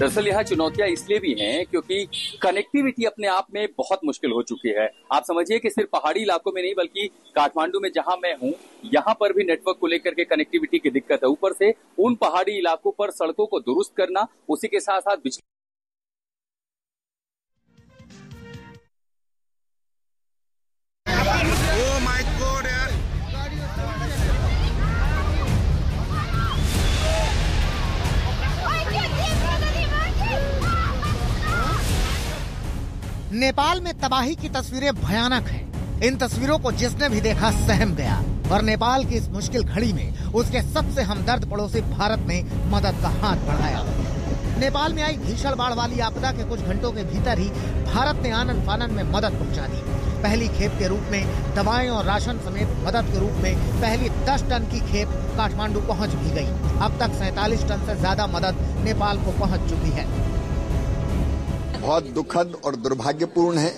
दरअसल यहाँ चुनौतियां इसलिए भी हैं क्योंकि कनेक्टिविटी अपने आप में बहुत मुश्किल हो चुकी है। आप समझिए कि सिर्फ पहाड़ी इलाकों में नहीं बल्कि काठमांडू में जहां मैं हूं, यहाँ पर भी नेटवर्क को लेकर के कनेक्टिविटी की दिक्कत है। ऊपर से उन पहाड़ी इलाकों पर सड़कों को दुरुस्त करना, उसी के साथ साथ बिजली। नेपाल में तबाही की तस्वीरें भयानक हैं। इन तस्वीरों को जिसने भी देखा सहम गया और नेपाल की इस मुश्किल घड़ी में उसके सबसे हमदर्द पड़ोसी भारत ने मदद का हाथ बढ़ाया। नेपाल में आई भीषण बाढ़ वाली आपदा के कुछ घंटों के भीतर ही भारत ने आनन फानन में मदद पहुंचा दी। पहली खेप के रूप में दवाएं और राशन समेत मदद के रूप में पहली 10 टन की खेप काठमांडू पहुंच भी गई। अब तक 47 टन से ज्यादा मदद नेपाल को पहुंच चुकी है। बहुत दुखद और दुर्भाग्यपूर्ण है।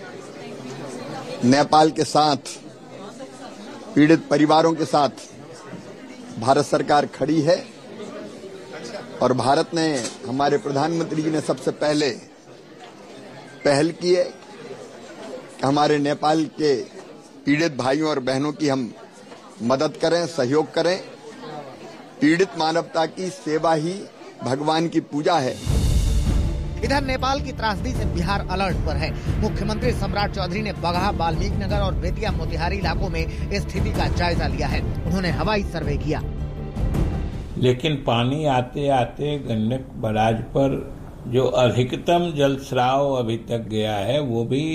नेपाल के साथ पीड़ित परिवारों के साथ भारत सरकार खड़ी है और भारत ने, हमारे प्रधानमंत्री जी ने सबसे पहले पहल की है कि हमारे नेपाल के पीड़ित भाइयों और बहनों की हम मदद करें, सहयोग करें। पीड़ित मानवता की सेवा ही भगवान की पूजा है। इधर नेपाल की त्रासदी से बिहार अलर्ट पर है। मुख्यमंत्री सम्राट चौधरी ने बगहा, वाल्मीकि नगर और बेतिया मोतिहारी इलाकों में स्थिति का जायजा लिया है। उन्होंने हवाई सर्वे किया। लेकिन पानी आते आते गंडक बराज पर जो अधिकतम जल स्राव अभी तक गया है वो भी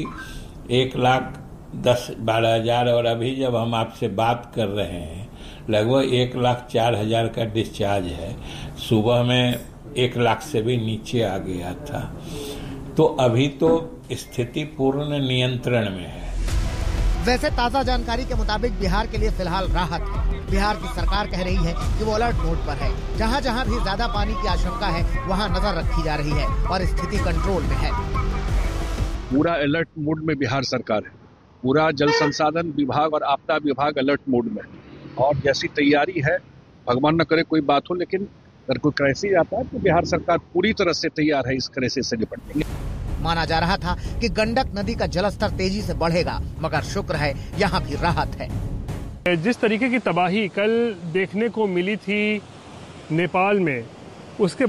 1,10,12,000 और अभी जब हम आपसे बात कर रहे हैं लगभग 1,04,000 का डिस्चार्ज है। सुबह में 1 लाख से भी नीचे आ गया था। तो अभी तो स्थिति पूर्ण नियंत्रण में है। वैसे ताजा जानकारी के मुताबिक बिहार के लिए फिलहाल राहत है। बिहार की सरकार कह रही है कि वो अलर्ट मोड पर है। जहां जहां भी ज्यादा पानी की आशंका है वहां नजर रखी जा रही है और स्थिति कंट्रोल में है। पूरा अलर्ट मोड में बिहार सरकार है। पूरा जल संसाधन विभाग और आपदा विभाग अलर्ट मोड में है और जैसी तैयारी है, भगवान न करे कोई बात हो, लेकिन अगर कोई क्राइसिस आता है तो बिहार सरकार पूरी तरह से तैयार है इस क्राइसिस से निपटने। माना जा रहा था कि गंडक नदी का जलस्तर तेजी से बढ़ेगा, मगर शुक्र है यहाँ भी राहत है। जिस तरीके की तबाही कल देखने को मिली थी नेपाल में, उसके